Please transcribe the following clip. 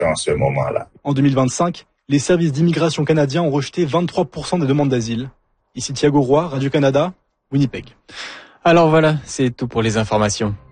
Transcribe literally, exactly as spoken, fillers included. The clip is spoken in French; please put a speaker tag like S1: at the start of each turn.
S1: dans ce moment-là.
S2: En deux mille vingt-cinq, les services d'immigration canadiens ont rejeté vingt-trois pour cent des demandes d'asile. Ici Thiago Roy, Radio-Canada, Winnipeg.
S3: Alors voilà, c'est tout pour les informations.